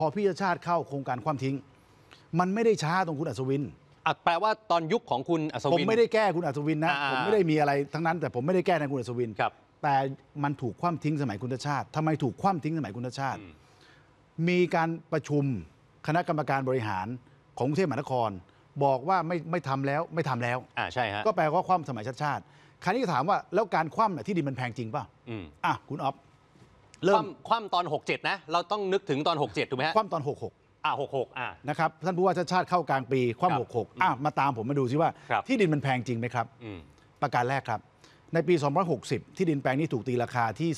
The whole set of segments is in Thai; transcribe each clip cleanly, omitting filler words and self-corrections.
พอพี่ชาติเข้าโครงการความทิ้งมันไม่ได้ช้าตรงคุณอัศวินแปลว่าตอนยุคของคุณอัศวินผมไม่ได้แก้คุณอัศวินนะผมไม่ได้มีอะไรทั้งนั้นแต่ผมไม่ได้แก้ในคุณอัศวินแต่มันถูกคว่ำทิ้งสมัยคุณชาติทำไมถูกคว่ำทิ้งสมัยคุณชาติมีการประชุมคณะกรรมการบริหารของกรุงเทพมหานครบอกว่าไม่ทำแล้วใช่ฮะก็แปลว่าคว่ำสมัยชาติคราวนี้ถามว่าแล้วการคว่ำที่ดินมันแพงจริงป่ะคุณอ๊อฟเริ่มคว่ำตอน67นะเราต้องนึกถึงตอน67ถูกไหมฮะคว่ำตอน66นะครับท่านผู้ว่าชาติเข้ากลางปีคว่ำ66มาตามผมมาดูซิว่าที่ดินมันแพงจริงไหมครับประการแรกครับในปี2560ที่ดินแปลงนี้ถูกตีราคาที่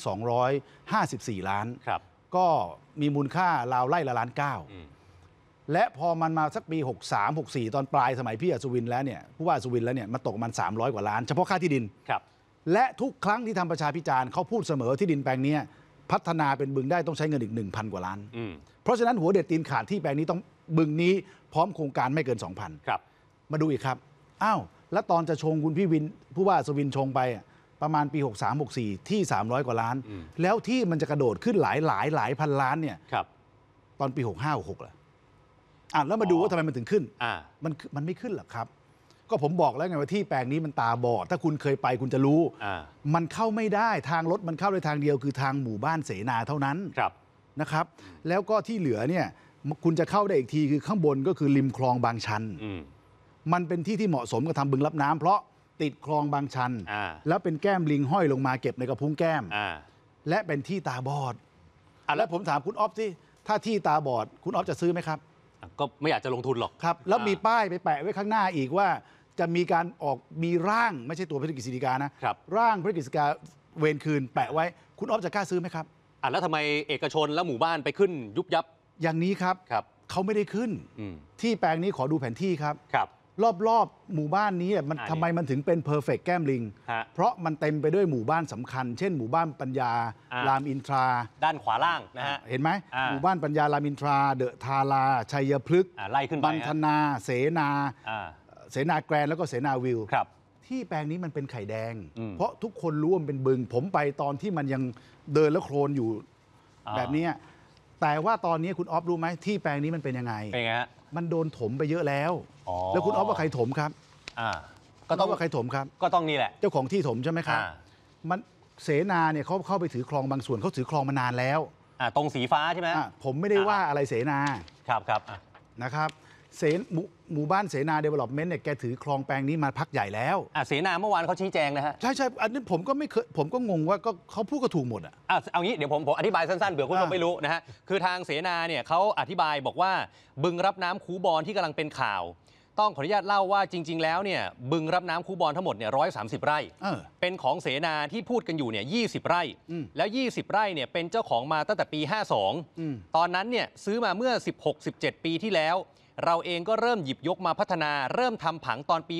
254 ล้านก็มีมูลค่าราวไร่ละ1.9 ล้านและพอมันมาสักปี63-64ตอนปลายสมัยพี่อัศวินแล้วเนี่ยผู้ว่าอัศวินแล้วเนี่ยมาตกมัน300 กว่าล้านเฉพาะค่าที่ดินและทุกครั้งที่ทำประชาพิจารณ์เขาพูดเสมอที่ดินแปลงนี้พัฒนาเป็นบึงได้ต้องใช้เงินอีก 1,000 กว่าล้านเพราะฉะนั้นหัวเด็ดตีนขาดที่แปลงนี้ต้องบึงนี้พร้อมโครงการไม่เกิน 2,000 มาดูอีกครับแล้วตอนจะชงคุณพี่วินผู้ว่าอัศวินชงไปประมาณปี63-64ที่300 กว่าล้านแล้วที่มันจะกระโดดขึ้นหลายพันล้านเนี่ยตอนปี65-66ล่ะแล้วมาดูว่าทำไมมันถึงขึ้นมันไม่ขึ้นหรอกครับก็ผมบอกแล้วไงว่าที่แปลงนี้มันตาบอดถ้าคุณเคยไปคุณจะรู้มันเข้าไม่ได้ทางรถมันเข้าได้ทางเดียวคือทางหมู่บ้านเสนาเท่านั้นนะครับแล้วก็ที่เหลือเนี่ยคุณจะเข้าได้อีกทีคือข้างบนก็คือริมคลองบางชันมันเป็นที่ที่เหมาะสมกับทำบึงรับน้ำเพราะติดคลองบางชันแล้วเป็นแก้มลิงห้อยลงมาเก็บในกระพุ้งแก้มและเป็นที่ตาบอดแล้วผมถามคุณอ๊อฟสิถ้าที่ตาบอดคุณอ๊อฟจะซื้อไหมครับก็ไม่อยากจะลงทุนหรอกครับแล้วมีป้ายไปแปะไว้ข้างหน้าอีกว่าจะมีการมีร่างไม่ใช่ตัวพระกฤษฎีกานะร่างพระกฤษฎีกาเวรคืนแปะไว้คุณอ๊อฟจะกล้าซื้อไหมครับแล้วทำไมเอกชนและหมู่บ้านไปขึ้นยุบยับอย่างนี้ครับเขาไม่ได้ขึ้นที่แปลงนี้ขอดูแผนที่ครับรอบหมู่บ้านนี้มันทำไมมันถึงเป็นเพอร์เฟกต์แก้มลิงเพราะมันเต็มไปด้วยหมู่บ้านสำคัญเช่นหมู่บ้านปัญญารามอินทราด้านขวาล่างนะฮะเห็นไหมหมู่บ้านปัญญารามอินทราเดอะทาราชัยพฤกษ์ไล่ขึ้นไปบันทนาเสนาแกรนแล้วก็เสนาวิวที่แปลงนี้มันเป็นไข่แดงเพราะทุกคนรู้ว่ามันเป็นบึงผมไปตอนที่มันยังเดินแล้วโคลนอยู่แบบนี้แต่ว่าตอนนี้คุณอ๊อฟรู้ไหมที่แปลงนี้มันเป็นยังไงมันโดนถมไปเยอะแล้วแล้วคุณอ๊อฟว่าใครถมครับก็ต้องว่าใครถมครับก็ต้องนี่แหละเจ้าของที่ถมใช่ไหมครับมันเสนาเนี่ยเขาเข้าไปถือครองบางส่วนเขาถือครองมานานแล้วตรงสีฟ้าใช่ไหมผมไม่ได้ว่าอะไรเสนาครับนะครับหมู่บ้านเสนาเดเวล็อปเมนต์เนี่ยแกถือครองแปลงนี้มาพักใหญ่แล้วเสนาเมื่อวานเขาชี้แจงนะฮะใช่อันนี้ผมก็งงว่าก็เขาพูดก็ถูกหมดเอางี้เดี๋ยวผมอธิบายสั้นๆเผื่อคุณผู้ชมไม่รู้นะฮะคือทางเสนาเนี่ยเขาอธิบายบอกว่าบึงรับน้ำคูบอนที่กำลังเป็นข่าวต้องขออนุญาตเล่าว่าจริงๆแล้วเนี่ยบึงรับน้ำคูบอนทั้งหมดเนี่ย130 ไร่เป็นของเสนาที่พูดกันอยู่เนี่ย20 ไร่แล้ว20 ไร่เนี่ยเป็นเจ้าของมาตั้งแต่ปี52ตอนนั้นเนี่ยซื้อมาเมื่อ16-17 ปีที่แล้วเราเองก็เริ่มหยิบยกมาพัฒนาเริ่มทำผังตอนปี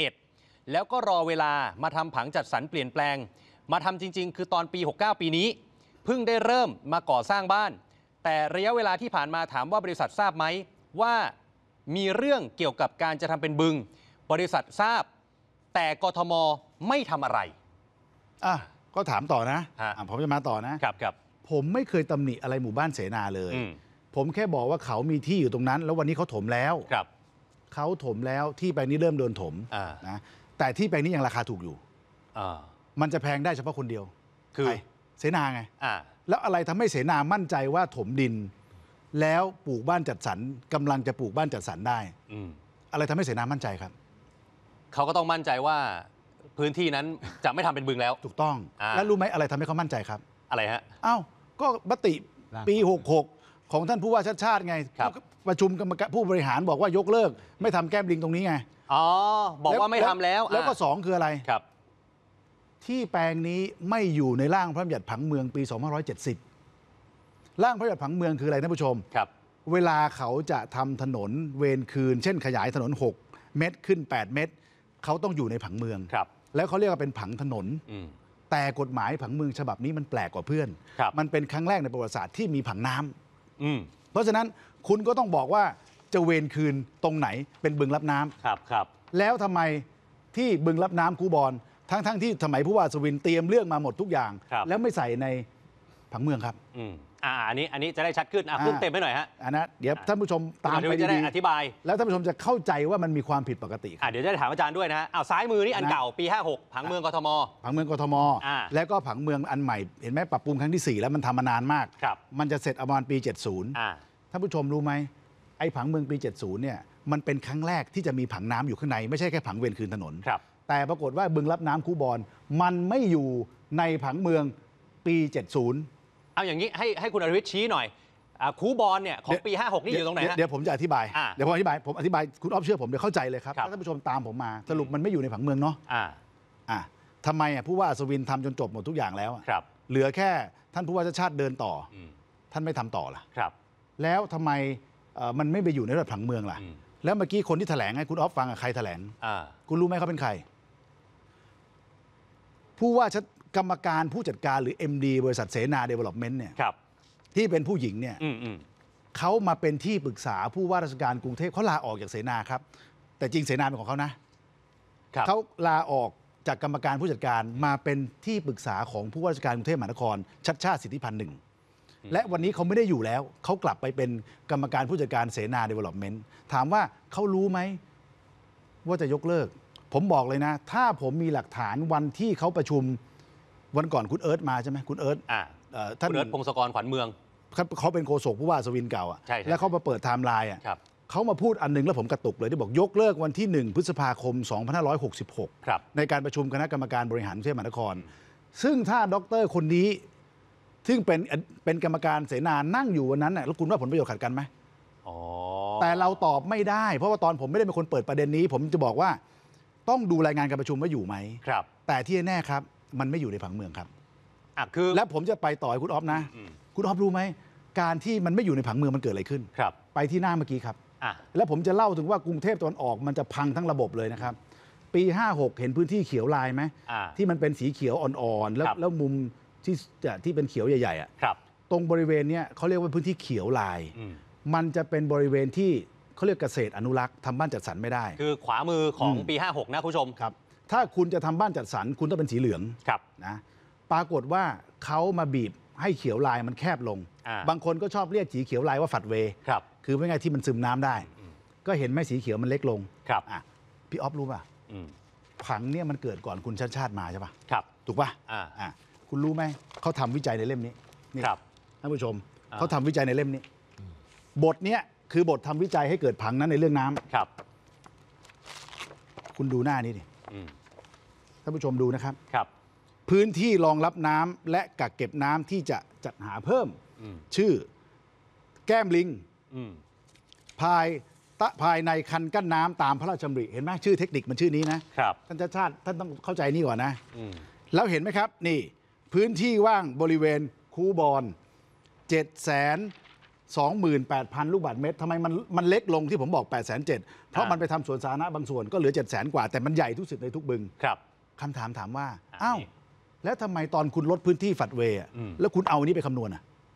61แล้วก็รอเวลามาทำผังจัดสรรเปลี่ยนแปลงมาทำจริงๆคือตอนปี69ปีนี้เพิ่งได้เริ่มมาก่อสร้างบ้านแต่ระยะเวลาที่ผ่านมาถามว่าบริษัททราบไหมว่ามีเรื่องเกี่ยวกับการจะทำเป็นบึงบริษัททราบแต่กทมไม่ทำอะไรก็ถามต่อนะผมจะมาต่อนะครับผมไม่เคยตำหนิอะไรหมู่บ้านเสนาเลยผมแค่บอกว่าเขามีที่อยู่ตรงนั้นแล้ววันนี้เขาถมแล้วเขาถมแล้วที่แปลงนี้เริ่มโดนถมนะแต่ที่แปลงนี้ยังราคาถูกอยู่มันจะแพงได้เฉพาะคนเดียวคือเสนาไงแล้วอะไรทำให้เสนามั่นใจว่าถมดินแล้วปลูกบ้านจัดสรรกำลังจะปลูกบ้านจัดสรรได้อะไรทำให้เสนามั่นใจครับเขาก็ต้องมั่นใจว่าพื้นที่นั้นจะไม่ทำเป็นบึงแล้วถูกต้องแล้วรู้ไหมอะไรทำให้เขามั่นใจครับอะไรฮะก็มติปี66ของท่านผู้ว่าชาติชาติไงประชุมกรรมการผู้บริหารบอกว่ายกเลิกไม่ทำแก้มลิงตรงนี้ไงบอกว่าไม่ทำแล้วแล้วก็2คืออะไรครับที่แปลงนี้ไม่อยู่ในร่างพระบัญญัติผังเมืองปี2570ร่างพระบัญญัติผังเมืองคืออะไรท่านผู้ชมครับเวลาเขาจะทำถนนเวรคืนเช่นขยายถนน6 เมตรขึ้น8 เมตรเขาต้องอยู่ในผังเมืองแล้วเขาเรียกว่าเป็นผังถนนแต่กฎหมายผังเมืองฉบับนี้มันแปลกกว่าเพื่อนมันเป็นครั้งแรกในประวัติศาสตร์ที่มีผังน้ำเพราะฉะนั้นคุณก็ต้องบอกว่าจะเวรคืนตรงไหนเป็นบึงรับน้ำครับแล้วทำไมที่บึงรับน้ำคูบอนทั้งที่สมัยผู้ว่าอัศวินเตรียมเรื่องมาหมดทุกอย่างแล้วไม่ใส่ในผังเมืองครับอันนี้จะได้ชัดขึ้นขึ้นเต็มให้หน่อยฮะอันนั้นเดี๋ยวท่านผู้ชมตามไปจะได้อธิบายแล้วท่านผู้ชมจะเข้าใจว่ามันมีความผิดปกติเดี๋ยวจะถามอาจารย์ด้วยนะซ้ายมือนี่อันเก่าปี56ผังเมืองกทมผังเมืองกทมแล้วก็ผังเมืองอันใหม่เห็นไหมปรับปรุงครั้งที่4แล้วมันทำมานานมากมันจะเสร็จประมาณปี70ท่านผู้ชมรู้ไหมไอ้ผังเมืองปี70เนี่ยมันเป็นครั้งแรกที่จะมีผังน้ำอยู่ข้างในไม่ใช่แค่ผังเวรคืนถนนแต่ปรากฏว่าบึงรับน้ำคูบอนมันไม่อยู่ในผังเมืองปี70 เอาอย่างนี้ให้คุณอรวิทย์ชี้หน่อยคูบอนเนี่ยของปี56นี่อยู่ตรงไหนฮะเดี๋ยวผมจะอธิบายผมอธิบายคุณอ๊อฟเชื่อผมเดี๋ยวเข้าใจเลยครับท่านผู้ชมตามผมมาสรุปมันไม่อยู่ในผังเมืองเนาะทำไมผู้ว่าอัศวินทำจนจบหมดทุกอย่างแล้วเหลือแค่ท่านผู้ว่าชาติเดินต่อท่านไม่ทำต่อล่ะแล้วทำไมมันไม่ไปอยู่ในระดับผังเมืองล่ะแล้วเมื่อกี้คนที่แถลงให้คุณอ๊อฟฟังใครแถลงคุณรู้ไหมเขาเป็นใครผู้ว่ากรรมการผู้จัดการหรือ MD บริษัทเสนาเดเวล็อปเมนต์เนี่ยที่เป็นผู้หญิงเนี่ยเขามาเป็นที่ปรึกษาผู้ว่าราชการกรุงเทพเขาลาออกจากเสนาครับแต่จริงเสนาเป็นของเขานะเขาลาออกจากกรรมการผู้จัดการมาเป็นที่ปรึกษาของผู้ว่าราชการกรุงเทพมหานครชัชชาติสิทธิพันธ์1และวันนี้เขาไม่ได้อยู่แล้วเขากลับไปเป็นกรรมการผู้จัดการเสนาเดเวล็อปเมนต์ถามว่าเขารู้ไหมว่าจะยกเลิกผมบอกเลยนะถ้าผมมีหลักฐานวันที่เขาประชุมวันก่อนคุณเอิร์ธมาใช่ไหมคุณเอิร์ธท่านเอิร์ธพงศกรขวัญเมืองเขาเป็นโฆษกผู้ว่าอัศวินเก่าแล้วเขามาเปิดไทม์ไลน์เขามาพูดอันนึงแล้วผมกระตุกเลยที่บอกยกเลิกวันที่1 พฤษภาคม 2566ในการประชุมคณะกรรมการบริหารกรุงเทพมหานครซึ่งถ้าด็อกเตอร์คนนี้ซึ่งเป็นกรรมการเสนานั่งอยู่วันนั้นแล้วคุณว่าผลประโยชน์ขัดกันไหมแต่เราตอบไม่ได้เพราะว่าตอนผมไม่ได้เป็นคนเปิดประเด็นนี้ผมจะบอกว่าต้องดูรายงานการประชุมว่าอยู่ไหมแต่ที่แน่ครับมันไม่อยู่ในผังเมืองครับและผมจะไปต่อให้คุณอ๊อฟนะคุณอ๊อฟรู้ไหมการที่มันไม่อยู่ในผังเมืองมันเกิดอะไรขึ้นไปที่หน้าเมื่อกี้ครับแล้วผมจะเล่าถึงว่ากรุงเทพตะวันออกมันจะพังทั้งระบบเลยนะครับปี56เห็นพื้นที่เขียวลายไหมที่มันเป็นสีเขียวอ่อนๆแล้วมุมที่เป็นเขียวใหญ่ๆตรงบริเวณนี้เขาเรียกว่าพื้นที่เขียวลายมันจะเป็นบริเวณที่เขาเรียกเกษตรอนุรักษ์ทำบ้านจัดสรรไม่ได้คือขวามือของปี56นะคุณผู้ชมครับถ้าคุณจะทำบ้านจัดสรรคุณต้องเป็นสีเหลืองนะปรากฏว่าเขามาบีบให้เขียวลายมันแคบลงบางคนก็ชอบเรียกสีเขียวลายว่าฝัดเวคือไม่ไงที่มันซึมน้ำได้ก็เห็นไหมสีเขียวมันเล็กลงพี่อ๊อฟรู้ป่ะผังเนี่ยมันเกิดก่อนคุณชาติมาใช่ป่ะถูกป่ะคุณรู้ไหมเขาทำวิจัยในเล่มนี้นี่ท่านผู้ชมเขาทำวิจัยในเล่มนี้บทเนี้ยคือบททำวิจัยให้เกิดผังนั้นในเรื่องน้ำคุณดูหน้านี้ดิท่านผู้ชมดูนะครับพื้นที่รองรับน้ำและกักเก็บน้ำที่จะจัดหาเพิ่มชื่อแก้มลิงภายในคันกั้นน้ำตามพระราชดำริเห็นไหมชื่อเทคนิคมันชื่อนี้นะท่านชาติท่านต้องเข้าใจนี่ก่อนนะแล้วเห็นไหมครับนี่พื้นที่ว่างบริเวณคูบอน728,000 ลูกบาศก์เมตรทำไมมันเล็กลงที่ผมบอก 870,000 เพราะมันไปทำสวนสาธารณะบางส่วนก็เหลือ 700,000 กว่าแต่มันใหญ่ทุกสุดในทุกบึงคำถามว่าอ้าวแล้วทำไมตอนคุณลดพื้นที่ฝัดเวย์แล้วคุณเอาอันนี้ไปคำนวณ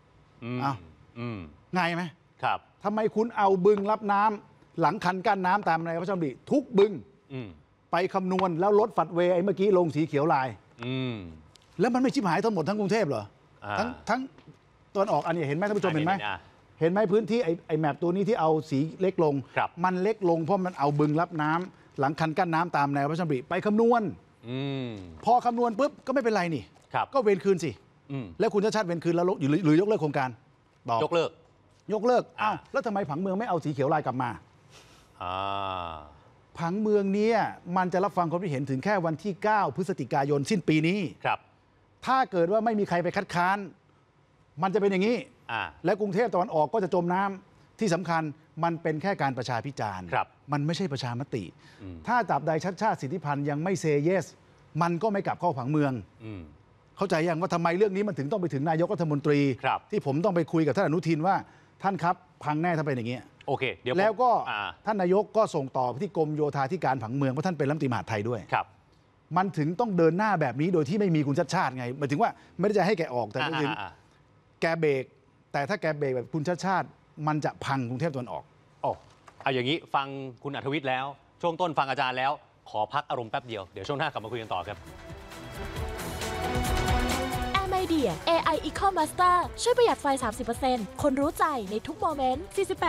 ง่ายไหมทำไมคุณเอาบึงรับน้ำหลังคันกั้นน้ำตามในพระราชดำริทุกบึงไปคำนวณแล้วลดฝัดเวย์ไอ้เมื่อกี้ลงสีเขียวลายแล้วมันไม่ชิบหายทั้งหมดทั้งกรุงเทพเหรอทั้งตอนออกอันนี้เห็นไหมท่านผู้ชมเห็นไหมเห็นไหมพื้นที่ไอ้แมปตัวนี้ที่เอาสีเล็กลงมันเล็กลงเพราะมันเอาบึงรับน้ำหลังคันกั้นน้ำตามแนวพระราชดำริไปคำนวณพอคำนวณปุ๊บก็ไม่เป็นไรนี่ก็เวรคืนสิแล้วคุณชาติชาติเวรคืนแล้วหรือยกเลิกโครงการยกเลิกอ้าวแล้วทำไมผังเมืองไม่เอาสีเขียวลายกลับมาผังเมืองนี้มันจะรับฟังความคิดเห็นถึงแค่วันที่9 พฤศจิกายนสิ้นปีนี้ถ้าเกิดว่าไม่มีใครไปคัดค้านมันจะเป็นอย่างนี้และกรุงเทพตะวันออกก็จะจมน้ำที่สำคัญมันเป็นแค่การประชาพิจารณ์มันไม่ใช่ประชามติถ้าตราบใดชัชชาติสิทธิพันธ์ยังไม่เซเยสมันก็ไม่กลับเข้าผังเมืองเข้าใจยังว่าทำไมเรื่องนี้มันถึงต้องไปถึงนายกรัฐมนตรีที่ผมต้องไปคุยกับท่านอนุทินว่าท่านครับพังแน่ถ้าเป็นอย่างนี้โอเคเดี๋ยวแล้วก็ท่านนายกก็ส่งต่อไปที่กรมโยธาธิการผังเมืองเพราะท่านเป็นรัฐมนตรีมหาดไทยด้วยมันถึงต้องเดินหน้าแบบนี้โดยที่ไม่มีคุณชัชชาติไงหมายถึงว่าไม่ได้จะให้แกออกแต่ก็คือแกเบรกแต่ถ้าแกเบรกแบบคุณชัชชาติมันจะพังกรุงเทพตะวันออกเอาอย่างนี้ฟังคุณอัธวิทย์แล้วช่วงต้นฟังอาจารย์แล้วขอพักอารมณ์แป๊บเดียวเดี๋ยวช่วงหน้ากลับมาคุยกันต่อครับ NVIDIA AI Eco Master ช่วยประหยัดไฟ 30%คนรู้ใจในทุกโมเมนต์ 48